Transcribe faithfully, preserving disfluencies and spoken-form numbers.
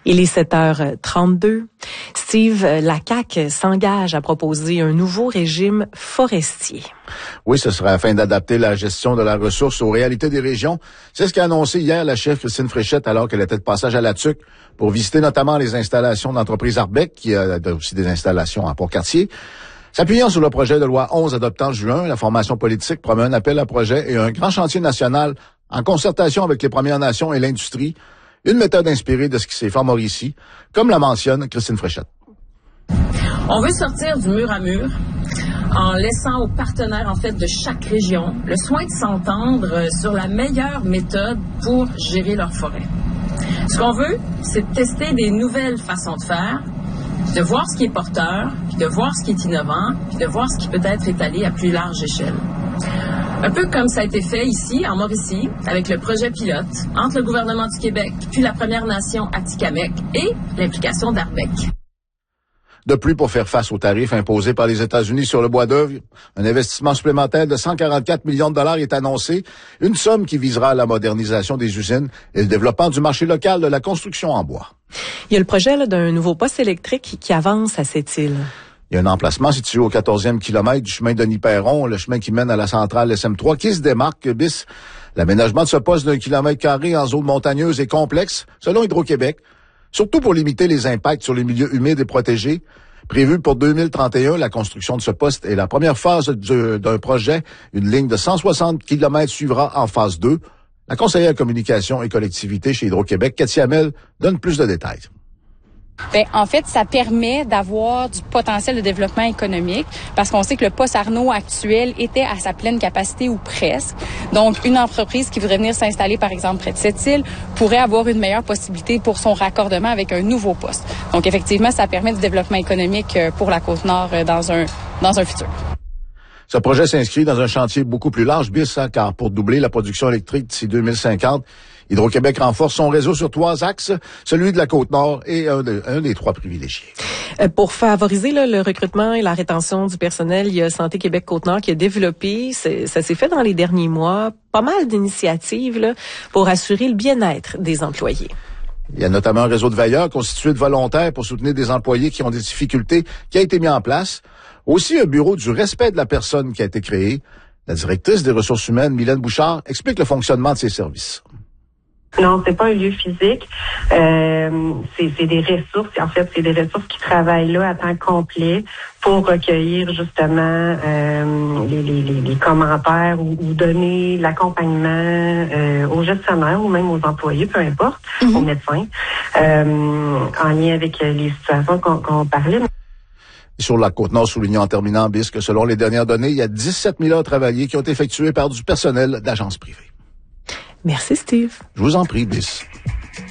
Il est sept heures trente-deux. Steve, la C A Q s'engage à proposer un nouveau régime forestier. Oui, ce sera afin d'adapter la gestion de la ressource aux réalités des régions. C'est ce qu'a annoncé hier la chef Christine Fréchette alors qu'elle était de passage à la T U C pour visiter notamment les installations d'entreprise Arbec, qui a aussi des installations à Port-Cartier. S'appuyant sur le projet de loi onze adopté en juin, la formation politique promet un appel à projet et un grand chantier national en concertation avec les Premières Nations et l'industrie. Une méthode inspirée de ce qui s'est fait en Mauricie, comme la mentionne Christine Fréchette. On veut sortir du mur à mur en laissant aux partenaires en fait de chaque région le soin de s'entendre sur la meilleure méthode pour gérer leur forêt. Ce qu'on veut, c'est de tester des nouvelles façons de faire, de voir ce qui est porteur, puis de voir ce qui est innovant, puis de voir ce qui peut être étalé à plus large échelle. Un peu comme ça a été fait ici, en Mauricie, avec le projet pilote entre le gouvernement du Québec puis la Première Nation Atikamekw et l'implication d'Arbec. De plus, pour faire face aux tarifs imposés par les États-Unis sur le bois d'œuvre, un investissement supplémentaire de cent quarante-quatre millions de dollars est annoncé, une somme qui visera la modernisation des usines et le développement du marché local de la construction en bois. Il y a le projet là, d'un nouveau poste électrique qui avance à cette île. Il y a un emplacement situé au quatorzième kilomètre du chemin Denis-Perron, le chemin qui mène à la centrale S M trois, qui se démarque bis. L'aménagement de ce poste d'un kilomètre carré en zone montagneuse est complexe, selon Hydro-Québec, surtout pour limiter les impacts sur les milieux humides et protégés. Prévu pour deux mille trente et un, la construction de ce poste est la première phase du, d'un projet. Une ligne de cent soixante kilomètres suivra en phase deux. La conseillère communication et collectivité chez Hydro-Québec, Cathy Hamel, donne plus de détails. Ben, en fait, ça permet d'avoir du potentiel de développement économique parce qu'on sait que le poste Arnaud actuel était à sa pleine capacité ou presque. Donc, une entreprise qui voudrait venir s'installer, par exemple, près de cette île pourrait avoir une meilleure possibilité pour son raccordement avec un nouveau poste. Donc, effectivement, ça permet du développement économique pour la Côte-Nord dans un, dans un futur. Ce projet s'inscrit dans un chantier beaucoup plus large, bis, hein, car pour doubler la production électrique d'ici deux mille cinquante, Hydro-Québec renforce son réseau sur trois axes, celui de la Côte-Nord et un, de, un des trois privilégiés. Euh, pour favoriser là, le recrutement et la rétention du personnel, il y a Santé Québec Côte-Nord qui a développé, c'est, ça s'est fait dans les derniers mois, pas mal d'initiatives là, pour assurer le bien-être des employés. Il y a notamment un réseau de veilleurs constitué de volontaires pour soutenir des employés qui ont des difficultés qui a été mis en place. Aussi, un bureau du respect de la personne qui a été créé. La directrice des ressources humaines, Mylène Bouchard, explique le fonctionnement de ces services. Non, c'est pas un lieu physique. Euh, c'est, c'est des ressources. En fait, c'est des ressources qui travaillent là à temps complet pour recueillir justement euh, les, les, les, les commentaires ou, ou donner l'accompagnement euh, aux gestionnaires ou même aux employés, peu importe, mm-hmm. aux médecins, euh, en lien avec les situations qu'on, qu'on parlait. Sur la Côte-Nord, soulignant en terminant, bis, que selon les dernières données, il y a dix-sept mille heures travaillées qui ont été effectuées par du personnel d'agences privées. Merci, Steve. Je vous en prie, bis.